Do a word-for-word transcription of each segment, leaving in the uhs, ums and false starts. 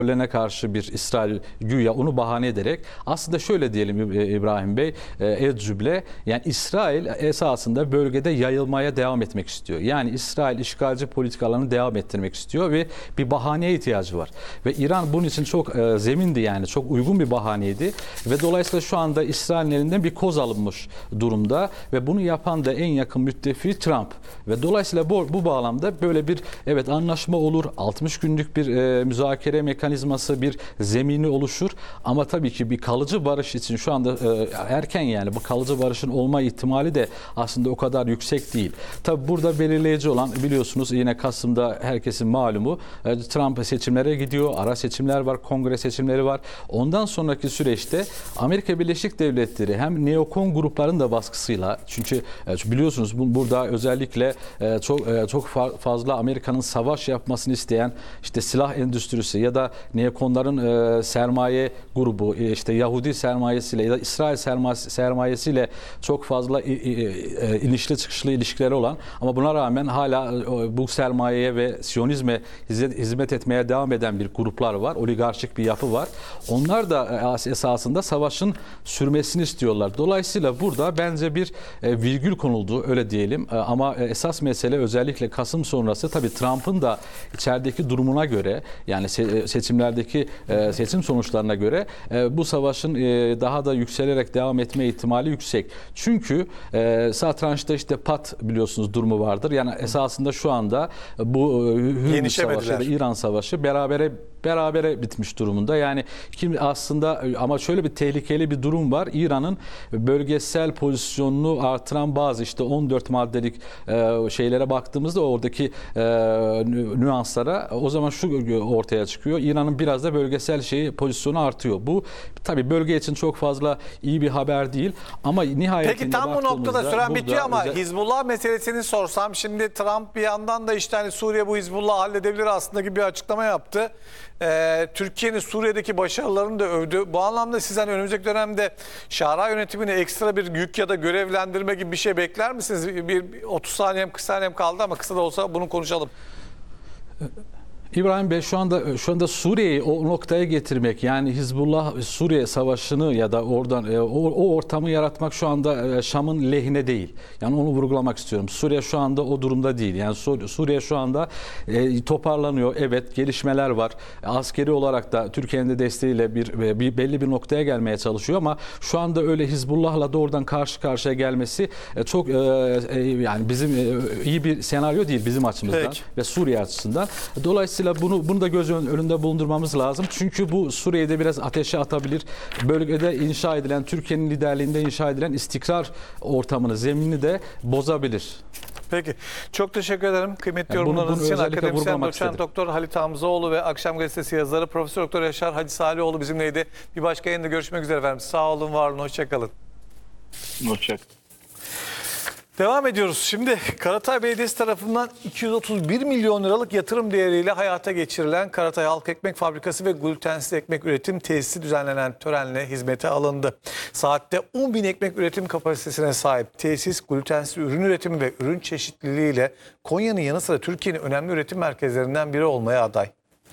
kontrollerine karşı bir İsrail güya onu bahane ederek aslında şöyle diyelim İbrahim Bey, Edzüble, yani İsrail esasında bölgede yayılmaya devam etmek istiyor. Yani İsrail işgalci politikalarını devam ettirmek istiyor ve bir bahaneye ihtiyacı var. Ve İran bunun için çok zemindi, yani çok uygun bir bahaneydi ve dolayısıyla şu anda İsrail'in elinden bir koz alınmış durumda ve bunu yapan da en yakın müttefiği Trump ve dolayısıyla bu, bu bağlamda böyle bir evet anlaşma olur, altmış günlük bir e, müzakere mekanizması, bir zemini oluşur ama tabii ki bir kalıcı barış için şu anda e, erken, yani bu kalıcı barışın olma ihtimali de aslında o kadar yüksek değil. Tabii burada belirleyici olan, biliyorsunuz yine Kasım'da herkesin malumu, e, Trump seçimlere gidiyor, ara seçimler var, kongre seçimleri var. Ondan sonraki süreçte Amerika Birleşik Devletleri hem neokon grupların da baskısıyla, çünkü e, biliyorsunuz bu, burada özellikle e, çok e, çok fa fazla Amerika'nın savaş yapmasını isteyen işte silah endüstrisi ya da neokonların e, sermaye grubu, e, işte Yahudi sermayesiyle ya da İsrail sermayesi, sermayesiyle çok fazla e, e, inişli çıkışlı ilişkileri olan ama buna rağmen hala e, bu sermayeye ve Siyonizme hizmet etmeye devam eden bir gruplar var. Oligarşik bir yapı var. Onlar da e, esasında savaşın sürmesini istiyorlar. Dolayısıyla burada bence bir e, virgül konuldu, öyle diyelim. E, ama e, esas mesele özellikle Kasım sonrası tabii Trump'ın da içerideki durumuna göre, yani se seçimlerdeki e, seçim sonuçlarına göre e, bu savaşın e, daha da yükselerek devam etme ihtimali yüksek. Çünkü e, satrançta işte pat biliyorsunuz durumu vardır. Yani esasında şu anda bu e, Hürmüz Savaşı ve İran Savaşı berabere berabere bitmiş durumunda. Yani kim aslında, ama şöyle bir tehlikeli bir durum var. İran'ın bölgesel pozisyonunu artıran bazı işte on dört maddelik e, şeylere baktığımızda oradaki e, nüanslara, o zaman şu ortaya çıkıyor. İran'ın biraz da bölgesel şeyi pozisyonu artıyor. Bu tabii bölge için çok fazla iyi bir haber değil ama nihayetinde peki tam bu noktada süren bitiyor ama özel... Hizbullah meselesini sorsam, şimdi Trump bir yandan da işte hani Suriye bu Hizbullah halledebilir aslında gibi bir açıklama yaptı. Ee, Türkiye'nin Suriye'deki başarılarını da övdü. Bu anlamda siz hani önümüzdeki dönemde Şara yönetimine ekstra bir yük ya da görevlendirme gibi bir şey bekler misiniz? Bir otuz saniyem kırk saniyem kaldı ama kısa da olsa bunu konuşalım. İbrahim Bey, şu anda şu anda Suriye'yi o noktaya getirmek, yani Hizbullah Suriye Savaşı'nı ya da oradan o, o ortamı yaratmak şu anda Şam'ın lehine değil. Yani onu vurgulamak istiyorum. Suriye şu anda o durumda değil. Yani Suriye şu anda e, toparlanıyor. Evet, gelişmeler var. Askeri olarak da Türkiye'nin de desteğiyle bir, bir belli bir noktaya gelmeye çalışıyor ama şu anda öyle Hizbullah'la doğrudan karşı karşıya gelmesi e, çok e, e, yani bizim e, iyi bir senaryo değil bizim açımızdan. Peki. Ve Suriye açısından. Dolayısıyla Bunu, bunu da göz önünde bulundurmamız lazım. Çünkü bu Suriye'de biraz ateşe atabilir. Bölgede inşa edilen, Türkiye'nin liderliğinde inşa edilen istikrar ortamını, zeminini de bozabilir. Peki. Çok teşekkür ederim. Kıymetli yani yorumlarınız için akademisyen doçent doktor Halit Hamzoğlu ve Akşam Gazetesi yazarı Profesör Doktor Yaşar Hacı Salihoğlu bizimleydi. Bir başka yayında görüşmek üzere efendim. Sağ olun, var olun, hoşçakalın. Hoşçakalın. Devam ediyoruz. Şimdi Karatay Belediyesi tarafından iki yüz otuz bir milyon liralık yatırım değeriyle hayata geçirilen Karatay Halk Ekmek Fabrikası ve glutensiz ekmek üretim tesisi düzenlenen törenle hizmete alındı. Saatte on bin ekmek üretim kapasitesine sahip tesis, glutensiz ürün üretimi ve ürün çeşitliliğiyle Konya'nın yanı sıra Türkiye'nin önemli üretim merkezlerinden biri olmaya aday.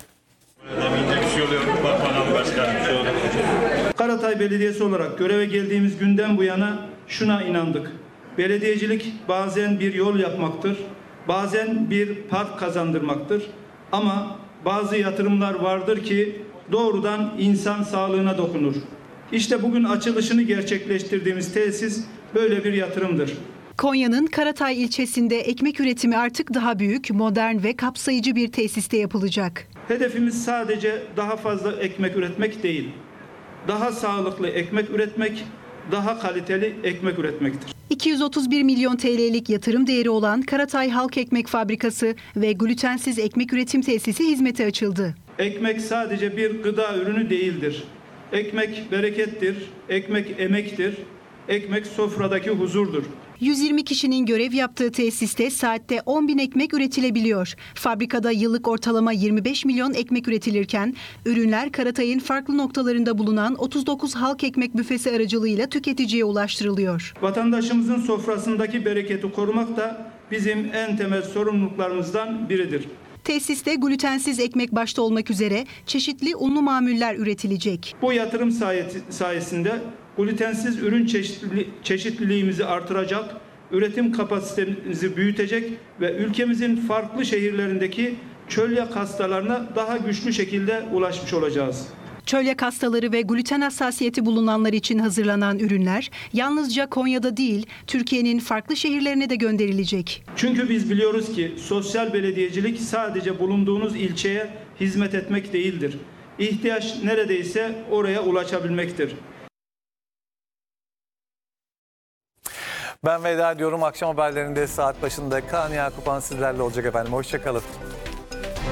Karatay Belediyesi olarak göreve geldiğimiz günden bu yana şuna inandık. Belediyecilik bazen bir yol yapmaktır, bazen bir park kazandırmaktır. Ama bazı yatırımlar vardır ki doğrudan insan sağlığına dokunur. İşte bugün açılışını gerçekleştirdiğimiz tesis böyle bir yatırımdır. Konya'nın Karatay ilçesinde ekmek üretimi artık daha büyük, modern ve kapsayıcı bir tesiste yapılacak. Hedefimiz sadece daha fazla ekmek üretmek değil, daha sağlıklı ekmek üretmek, daha kaliteli ekmek üretmektir. iki yüz otuz bir milyon T L'lik yatırım değeri olan Karatay Halk Ekmek Fabrikası ve glutensiz ekmek üretim tesisi hizmete açıldı. Ekmek sadece bir gıda ürünü değildir. Ekmek berekettir, ekmek emektir, ekmek sofradaki huzurdur. yüz yirmi kişinin görev yaptığı tesiste saatte on bin ekmek üretilebiliyor. Fabrikada yıllık ortalama yirmi beş milyon ekmek üretilirken ürünler Karatay'ın farklı noktalarında bulunan otuz dokuz halk ekmek büfesi aracılığıyla tüketiciye ulaştırılıyor. Vatandaşımızın sofrasındaki bereketi korumak da bizim en temel sorumluluklarımızdan biridir. Tesiste glutensiz ekmek başta olmak üzere çeşitli unlu mamuller üretilecek. Bu yatırım sayet- sayesinde glutensiz ürün çeşitli- çeşitliliğimizi artıracak, üretim kapasitemizi büyütecek ve ülkemizin farklı şehirlerindeki çölyak hastalarına daha güçlü şekilde ulaşmış olacağız. Çölyak hastaları ve gluten hassasiyeti bulunanlar için hazırlanan ürünler yalnızca Konya'da değil, Türkiye'nin farklı şehirlerine de gönderilecek. Çünkü biz biliyoruz ki sosyal belediyecilik sadece bulunduğunuz ilçeye hizmet etmek değildir. İhtiyaç neredeyse oraya ulaşabilmektir. Ben veda ediyorum. Akşam haberlerinde saat başında Kaan Yakupan sizlerle olacak efendim. Hoşça kalın.